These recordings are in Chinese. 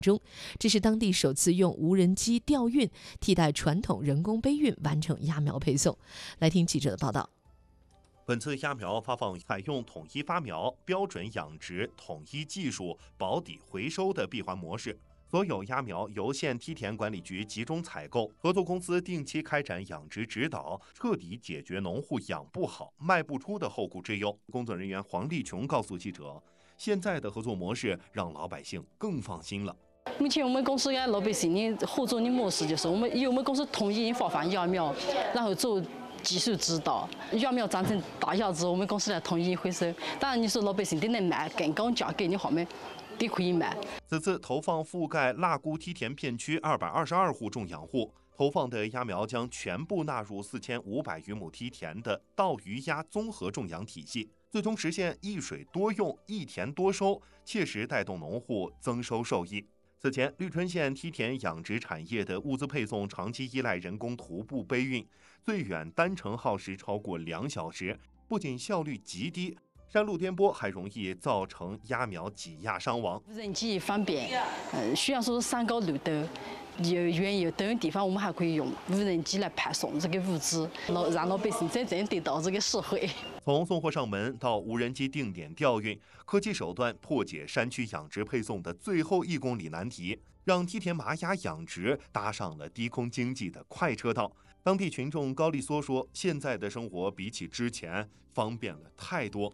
中，这是当地首次用无人机调运替代传统人工背运完成鸭苗配送。来听记者的报道。 本次鸭苗发放采用统一发苗、标准养殖、统一技术、保底回收的闭环模式。所有鸭苗由县梯田管理局集中采购，合作公司定期开展养殖指导，彻底解决农户养不好、卖不出的后顾之忧。工作人员黄立琼告诉记者，现在的合作模式让老百姓更放心了。 目前我们公司跟老百姓的合作的模式就是，我们公司统一发放鸭苗，然后做技术指导，鸭苗长成大鸭子，我们公司来统一回收。当然，你说老百姓都能卖更高价格的话呢，都可以卖。 此次投放覆盖腊沽梯田片区222户种养户，投放的鸭苗将全部纳入4500余亩梯田的稻鱼鸭综合种养体系，最终实现一水多用、一田多收，切实带动农户增收受益。此前，绿春县梯田养殖产业的物资配送长期依赖人工徒步背运，最远单程耗时超过2小时，不仅效率极低，山路颠簸还容易造成鸭苗挤压伤亡。 无人机方便，虽然说是山高路陡，有远有陡的地方，我们还可以用无人机来派送这个物资，让老百姓真正得到这个实惠。 从送货上门到无人机定点调运，科技手段破解山区养殖配送的最后1公里难题，让梯田麻鸭养殖搭上了低空经济的快车道。当地群众高丽梭说，现在的生活比起之前方便了太多。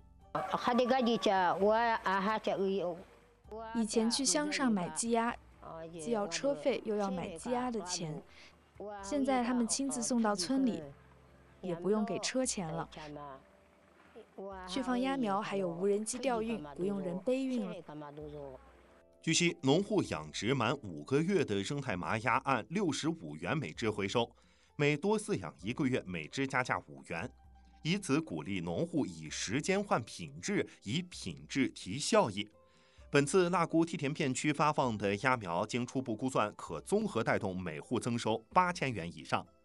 以前去乡上买鸡鸭，既要车费又要买鸡鸭的钱，现在他们亲自送到村里，也不用给车钱了。去放鸭苗还有无人机调运，不用人背运了。 据悉，农户养殖满5个月的生态麻鸭按65元每只回收，每多饲养1个月每只加价5元，以此鼓励农户以时间换品质，以品质提效益。本次腊沽梯田片区发放的鸭苗，经初步估算，可综合带动每户增收8000元以上。